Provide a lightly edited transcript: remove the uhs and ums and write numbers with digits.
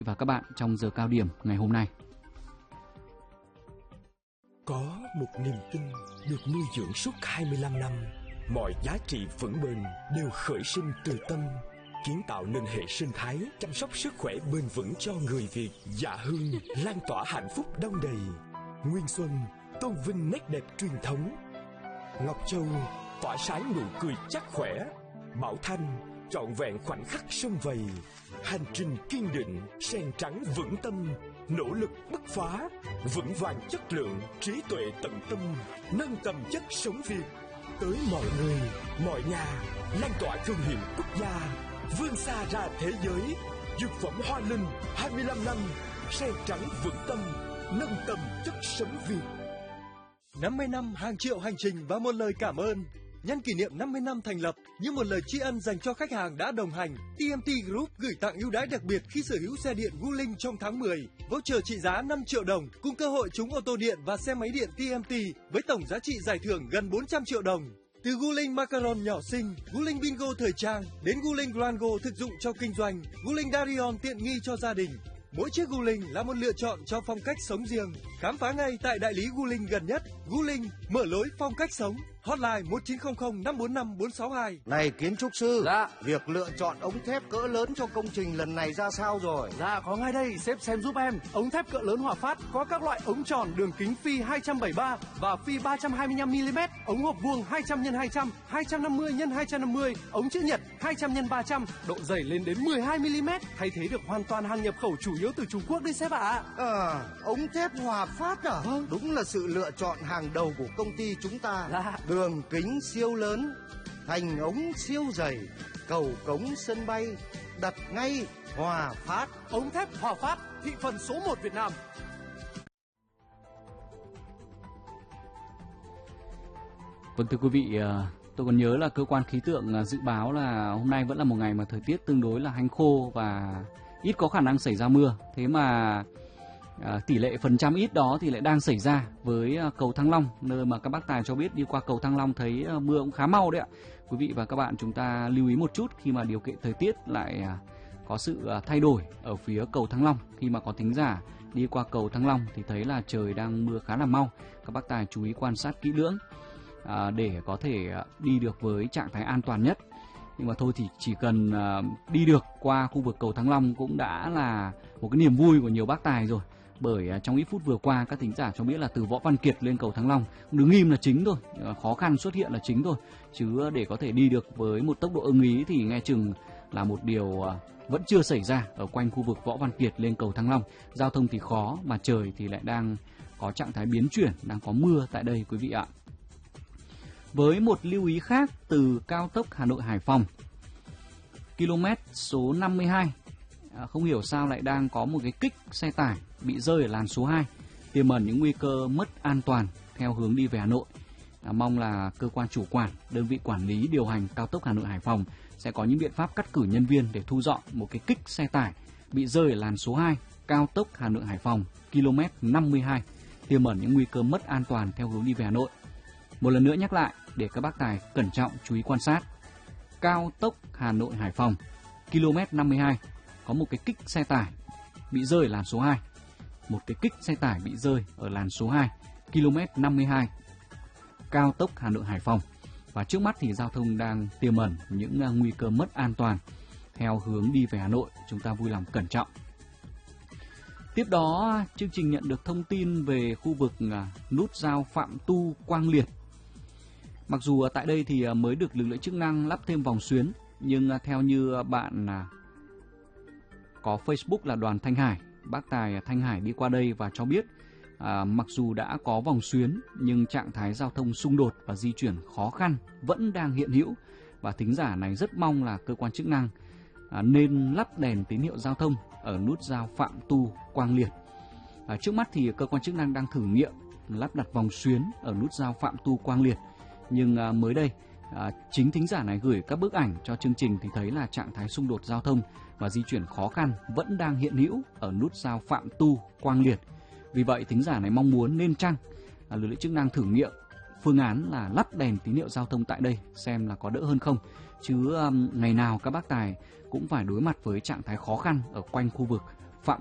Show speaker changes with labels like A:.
A: và các bạn trong giờ cao điểm ngày hôm nay.
B: Có một niềm tin được nuôi dưỡng suốt 25 năm, mọi giá trị vững bền đều khởi sinh từ tâm, kiến tạo nên hệ sinh thái chăm sóc sức khỏe bền vững cho người Việt. Dạ Hương lan tỏa hạnh phúc đong đầy, Nguyên Xuân tôn vinh nét đẹp truyền thống, Ngọc Châu tỏa sáng nụ cười chắc khỏe, Bảo Thanh trọn vẹn khoảnh khắc sum vầy. Hành trình kiên định, sen trắng vững tâm, nỗ lực bứt phá, vững vàng chất lượng, trí tuệ tận tâm, nâng tầm chất sống Việt tới mọi người, mọi nhà, lan tỏa thương hiệu quốc gia, vươn xa ra thế giới. Dược phẩm Hoa Linh 25 năm, sen trắng vững tâm, nâng tầm chất sống Việt.
C: 50 năm hàng triệu hành trình và một lời cảm ơn. Nhân kỷ niệm 50 năm thành lập, như một lời tri ân dành cho khách hàng đã đồng hành, TMT Group gửi tặng ưu đãi đặc biệt khi sở hữu xe điện Wuling trong tháng 10. Voucher trị giá 5 triệu đồng cùng cơ hội trúng ô tô điện và xe máy điện TMT với tổng giá trị giải thưởng gần 400 triệu đồng. Từ Wuling Macaron nhỏ xinh, Wuling Bingo thời trang đến Wuling Grango thực dụng cho kinh doanh, Wuling Darion tiện nghi cho gia đình. Mỗi chiếc Wuling là một lựa chọn cho phong cách sống riêng. Khám phá ngay tại đại lý Wuling gần nhất. Wuling mở lối phong cách sống. Hotline 1900 545 462.
D: Này kiến trúc sư,
E: Dạ.
D: việc lựa chọn ống thép cỡ lớn cho công trình lần này ra sao rồi?
E: Dạ có ngay đây, sếp xem giúp em. Ống thép cỡ lớn Hòa Phát có các loại ống tròn đường kính phi 273 và phi 325 mm, ống hộp vuông 200 x 200, 250 x 250, ống chữ nhật 200 x 300, độ dày lên đến 12 mm, thay thế được hoàn toàn hàng nhập khẩu chủ yếu từ Trung Quốc đấy sếp ạ.
D: Ống thép Hòa Phát à?
E: Vâng.
D: Đúng là sự lựa chọn hàng đầu của công ty chúng ta.
E: Dạ.
D: Đường kính siêu lớn, thành ống siêu dày, cầu cống sân bay, đặt ngay Hòa Phát.
E: Ống thép Hòa Phát, thị phần số 1 Việt Nam.
A: Vâng, thưa quý vị, tôi còn nhớ là cơ quan khí tượng dự báo là hôm nay vẫn là một ngày mà thời tiết tương đối là hanh khô và ít có khả năng xảy ra mưa. Thế mà tỷ lệ phần trăm ít đó thì lại đang xảy ra với cầu Thăng Long, nơi mà các bác tài cho biết đi qua cầu Thăng Long thấy mưa cũng khá mau đấy ạ. Quý vị và các bạn chúng ta lưu ý một chút khi mà điều kiện thời tiết lại có sự thay đổi ở phía cầu Thăng Long. Khi mà có thính giả đi qua cầu Thăng Long thì thấy là trời đang mưa khá là mau. Các bác tài chú ý quan sát kỹ lưỡng để có thể đi được với trạng thái an toàn nhất. Nhưng mà thôi thì chỉ cần đi được qua khu vực cầu Thăng Long cũng đã là một cái niềm vui của nhiều bác tài rồi. Bởi trong ít phút vừa qua các thính giả cho biết là từ Võ Văn Kiệt lên cầu Thăng Long đứng im là chính thôi, khó khăn xuất hiện là chính thôi. Chứ để có thể đi được với một tốc độ ưng ý thì nghe chừng là một điều vẫn chưa xảy ra ở quanh khu vực Võ Văn Kiệt lên cầu Thăng Long. Giao thông thì khó mà trời thì lại đang có trạng thái biến chuyển, đang có mưa tại đây quý vị ạ. Với một lưu ý khác từ cao tốc Hà Nội Hải Phòng, km số 52, không hiểu sao lại đang có một cái kích xe tải bị rơi ở làn số 2, tiềm ẩn những nguy cơ mất an toàn theo hướng đi về Hà Nội. Mong là cơ quan chủ quản, đơn vị quản lý điều hành cao tốc Hà Nội Hải Phòng sẽ có những biện pháp cắt cử nhân viên để thu dọn một cái kích xe tải bị rơi ở làn số 2, cao tốc Hà Nội Hải Phòng, km 52, tiềm ẩn những nguy cơ mất an toàn theo hướng đi về Hà Nội. Một lần nữa nhắc lại để các bác tài cẩn trọng chú ý quan sát. Cao tốc Hà Nội Hải Phòng, km 52, có một cái kích xe tải bị rơi ở làn số 2. Một cái kích xe tải bị rơi ở làn số 2, km 52, cao tốc Hà Nội Hải Phòng. Và trước mắt thì giao thông đang tiềm ẩn những nguy cơ mất an toàn theo hướng đi về Hà Nội. Chúng ta vui lòng cẩn trọng. Tiếp đó, chương trình nhận được thông tin về khu vực nút giao Phạm Tu Quang Liệt. Mặc dù tại đây thì mới được lực lượng chức năng lắp thêm vòng xuyến, nhưng theo như bạn có Facebook là Đoàn Thanh Hải, bác tài Thanh Hải đi qua đây và cho biết mặc dù đã có vòng xuyến nhưng trạng thái giao thông xung đột và di chuyển khó khăn vẫn đang hiện hữu, và thính giả này rất mong là cơ quan chức năng nên lắp đèn tín hiệu giao thông ở nút giao Phạm Tu Quang Liệt. Trước mắt thì cơ quan chức năng đang thử nghiệm lắp đặt vòng xuyến ở nút giao Phạm Tu Quang Liệt, nhưng mới đây chính thính giả này gửi các bức ảnh cho chương trình thì thấy là trạng thái xung đột giao thông và di chuyển khó khăn vẫn đang hiện hữu ở nút giao Phạm Tu Quang Liệt. Vì vậy thính giả này mong muốn nên chăng lực lượng chức năng thử nghiệm phương án là lắp đèn tín hiệu giao thông tại đây xem là có đỡ hơn không, chứ ngày nào các bác tài cũng phải đối mặt với trạng thái khó khăn ở quanh khu vực